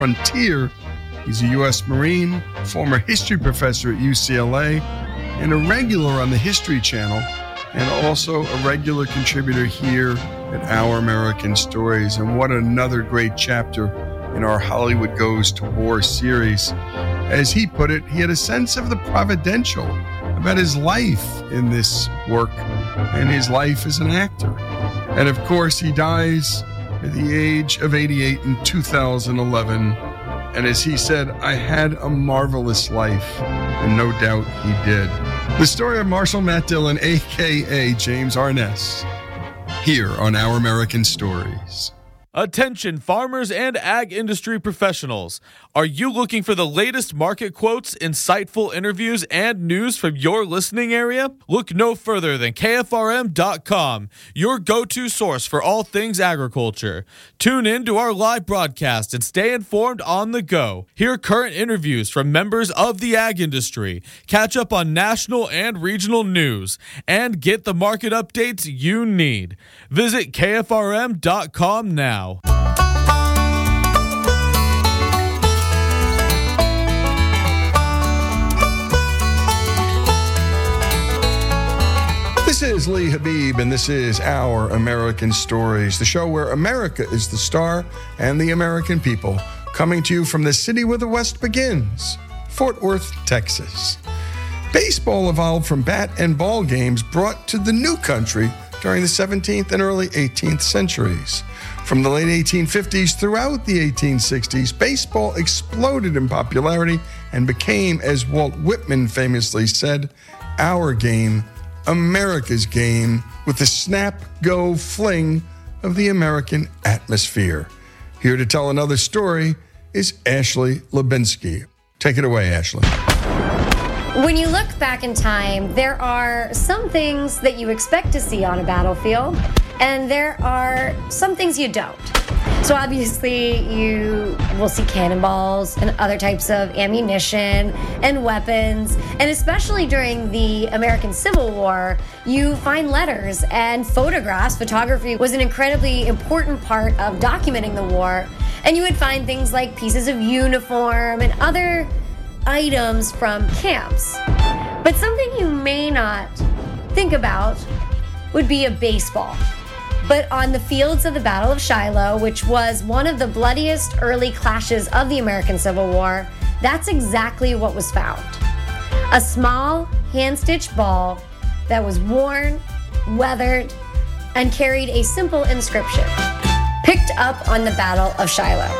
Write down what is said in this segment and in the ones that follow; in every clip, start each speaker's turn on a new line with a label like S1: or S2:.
S1: frontier. He's a U.S. Marine, former history professor at UCLA, and a regular on the History Channel, and also a regular contributor here at Our American Stories. And what another great chapter in our Hollywood Goes to War series. As he put it, he had a sense of the providential about his life in this work and his life as an actor. And of course, he dies at the age of 88 in 2011. And as he said, I had a marvelous life, and no doubt he did. The story of Marshall Matt Dillon, a.k.a. James Arness, here on Our American Stories.
S2: Attention farmers and ag industry professionals. Are you looking for the latest market quotes, insightful interviews, and news from your listening area? Look no further than KFRM.com, your go-to source for all things agriculture. Tune in to our live broadcast and stay informed on the go. Hear current interviews from members of the ag industry, catch up on national and regional news, and get the market updates you need. Visit KFRM.com now.
S1: This is Lee Habib, and this is Our American Stories, the show where America is the star and the American people, coming to you from the city where the West begins, Fort Worth, Texas. Baseball evolved from bat and ball games brought to the new country during the 17th and early 18th centuries. From the late 1850s throughout the 1860s, baseball exploded in popularity and became, as Walt Whitman famously said, our game, America's game, with the snap, go, fling of the American atmosphere. Here to tell another story is Ashley Lubinsky. Take it away, Ashley.
S3: When you look back in time, there are some things that you expect to see on a battlefield, and there are some things you don't. So obviously, you will see cannonballs and other types of ammunition and weapons, and especially during the American Civil War, you find letters and photographs. Photography was an incredibly important part of documenting the war, and you would find things like pieces of uniform and other items from camps. But something you may not think about would be a baseball. But on the fields of the Battle of Shiloh, which was one of the bloodiest early clashes of the American Civil War, that's exactly what was found. A small hand-stitched ball that was worn, weathered, and carried a simple inscription, picked up on the Battle of Shiloh.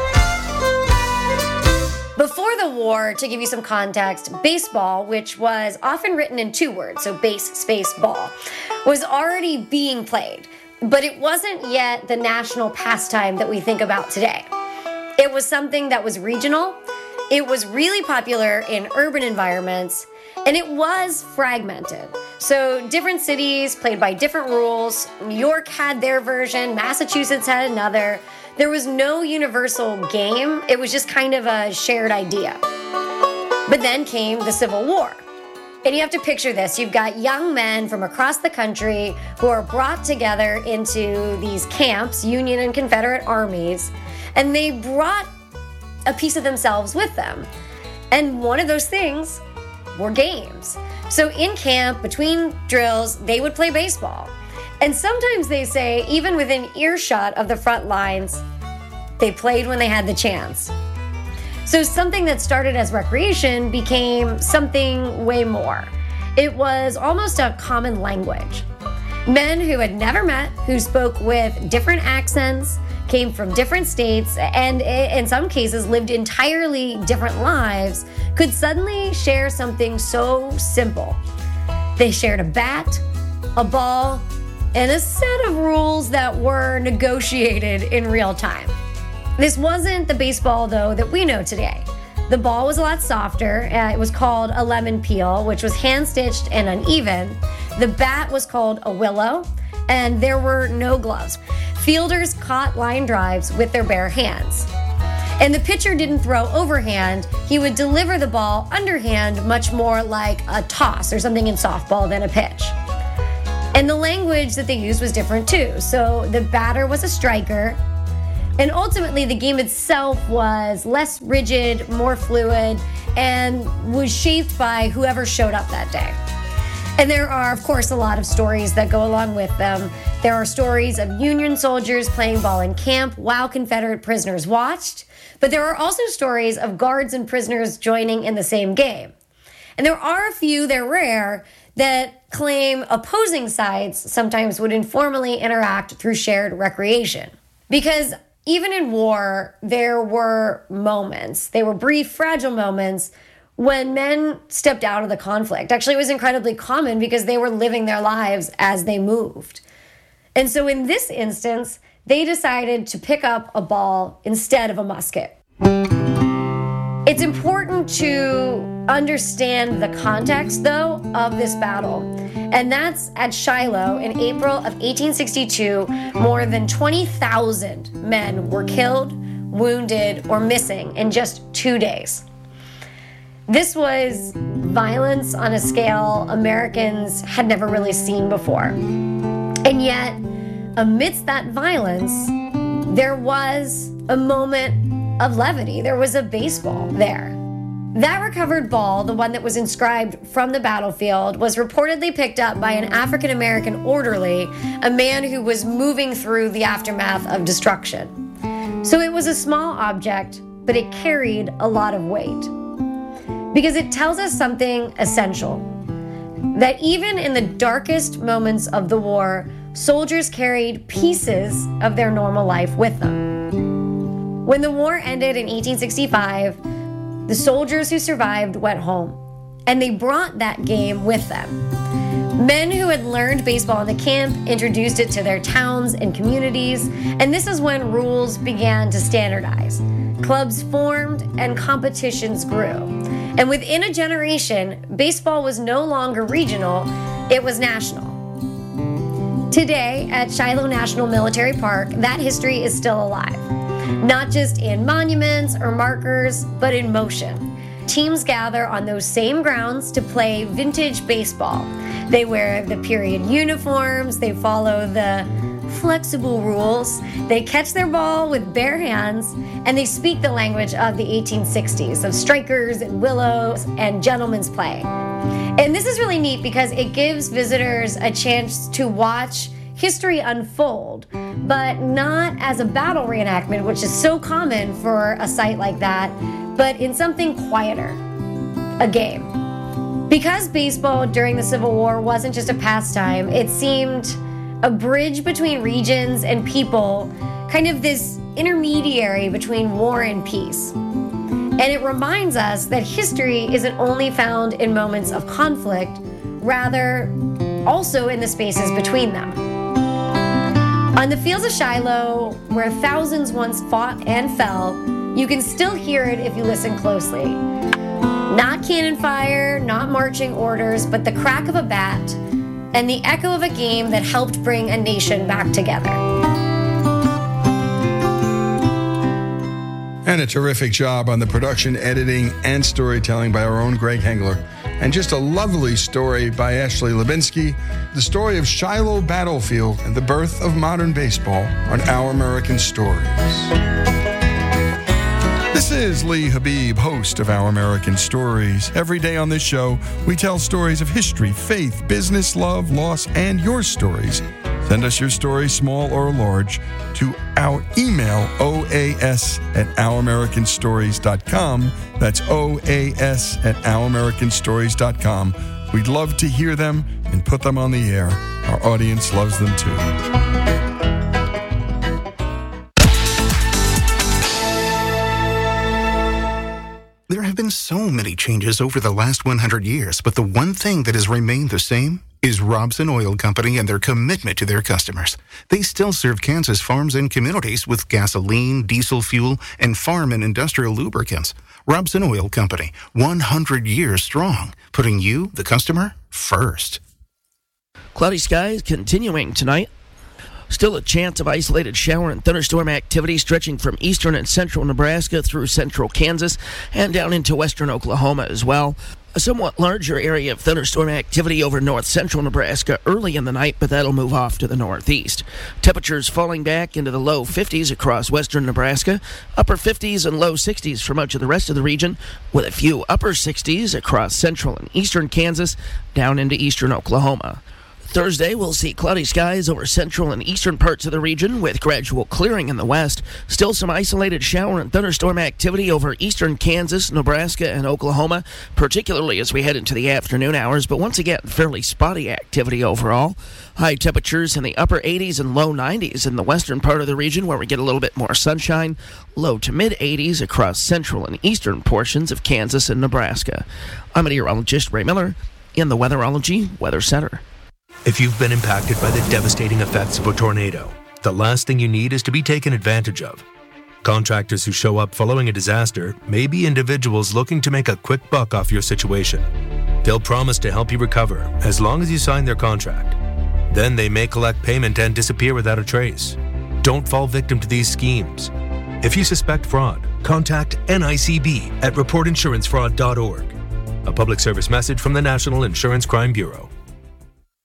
S3: Before the war, to give you some context, baseball, which was often written in two words, so base, space, ball, was already being played, but it wasn't yet the national pastime that we think about today. It was something that was regional, it was really popular in urban environments, and it was fragmented. So different cities played by different rules. New York had their version, Massachusetts had another. There was no universal game. It was just kind of a shared idea. But then came the Civil War. And you have to picture this. You've got young men from across the country who are brought together into these camps, Union and Confederate armies, and they brought a piece of themselves with them. And one of those things were games. So in camp, between drills, they would play baseball. And sometimes they say, even within earshot of the front lines, they played when they had the chance. So something that started as recreation became something way more. It was almost a common language. Men who had never met, who spoke with different accents, came from different states, and in some cases lived entirely different lives, could suddenly share something so simple. They shared a bat, a ball, and a set of rules that were negotiated in real time. This wasn't the baseball, though, that we know today. The ball was a lot softer. It was called a lemon peel, which was hand-stitched and uneven. The bat was called a willow, and there were no gloves. Fielders caught line drives with their bare hands. And the pitcher didn't throw overhand. He would deliver the ball underhand, much more like a toss or something in softball than a pitch. And the language that they used was different too. So the batter was a striker, And ultimately, the game itself was less rigid, more fluid, and was shaped by whoever showed up that day. And there are, of course, a lot of stories that go along with them. There are stories of Union soldiers playing ball in camp while Confederate prisoners watched. But there are also stories of guards and prisoners joining in the same game. And there are a few, they're rare, that claim opposing sides sometimes would informally interact through shared recreation. Because even in war, there were moments, they were brief, fragile moments, when men stepped out of the conflict. Actually, it was incredibly common because they were living their lives as they moved. And so in this instance, they decided to pick up a ball instead of a musket. It's important to understand the context, though, of this battle. And that's at Shiloh in April of 1862, more than 20,000 men were killed, wounded, or missing in just 2 days. This was violence on a scale Americans had never really seen before. And yet, amidst that violence, there was a moment of levity. There was a baseball there. That recovered ball, the one that was inscribed from the battlefield, was reportedly picked up by an African-American orderly, a man who was moving through the aftermath of destruction. So it was a small object, but it carried a lot of weight. Because it tells us something essential, that even in the darkest moments of the war, soldiers carried pieces of their normal life with them. When the war ended in 1865, the soldiers who survived went home, and they brought that game with them. Men who had learned baseball in the camp introduced it to their towns and communities, and this is when rules began to standardize. Clubs formed and competitions grew. And within a generation, baseball was no longer regional, it was national. Today, at Shiloh National Military Park, that history is still alive. Not just in monuments or markers, but in motion. Teams gather on those same grounds to play vintage baseball. They wear the period uniforms, they follow the flexible rules, they catch their ball with bare hands, and they speak the language of the 1860s, of strikers and willows and gentlemen's play. And this is really neat because it gives visitors a chance to watch history unfold, but not as a battle reenactment, which is so common for a site like that, but in something quieter, a game. Because baseball during the Civil War wasn't just a pastime, it seemed a bridge between regions and people, kind of this intermediary between war and peace. And it reminds us that history isn't only found in moments of conflict, rather also in the spaces between them. On the fields of Shiloh, where thousands once fought and fell, you can still hear it if you listen closely. Not cannon fire, not marching orders, but the crack of a bat and the echo of a game that helped bring a nation back together.
S1: And a terrific job on the production, editing, and storytelling by our own Greg Hengler. And just a lovely story by Ashley Lubinsky, the story of Shiloh Battlefield and the birth of modern baseball on Our American Stories. This is Lee Habib, host of Our American Stories. Every day on this show, we tell stories of history, faith, business, love, loss, and your stories. Send us your stories, small or large, to our email, oas@ouramericanstories.com. That's oas@ouramericanstories.com. We'd love to hear them and put them on the air. Our audience loves them too.
S4: There have been so many changes over the last 100 years, but the one thing that has remained the same is Robson Oil Company and their commitment to their customers. They still serve Kansas farms and communities with gasoline, diesel fuel, and farm and industrial lubricants. Robson Oil Company, 100 years strong, putting you, the customer, first.
S5: Cloudy skies continuing tonight. Still a chance of isolated shower and thunderstorm activity stretching from eastern and central Nebraska through central Kansas and down into western Oklahoma as well. A somewhat larger area of thunderstorm activity over north central Nebraska early in the night, but that'll move off to the northeast. Temperatures falling back into the low 50s across western Nebraska, upper 50s and low 60s for much of the rest of the region, with a few upper 60s across central and eastern Kansas down into eastern Oklahoma. Thursday, we'll see cloudy skies over central and eastern parts of the region with gradual clearing in the west. Still some isolated shower and thunderstorm activity over eastern Kansas, Nebraska, and Oklahoma, particularly as we head into the afternoon hours, but once again, fairly spotty activity overall. High temperatures in the upper 80s and low 90s in the western part of the region where we get a little bit more sunshine. Low to mid 80s across central and eastern portions of Kansas and Nebraska. I'm meteorologist Ray Miller in the Weatherology Weather Center.
S6: If you've been impacted by the devastating effects of a tornado, the last thing you need is to be taken advantage of. Contractors who show up following a disaster may be individuals looking to make a quick buck off your situation. They'll promise to help you recover as long as you sign their contract. Then they may collect payment and disappear without a trace. Don't fall victim to these schemes. If you suspect fraud, contact NICB at reportinsurancefraud.org. A public service message from the National Insurance Crime Bureau.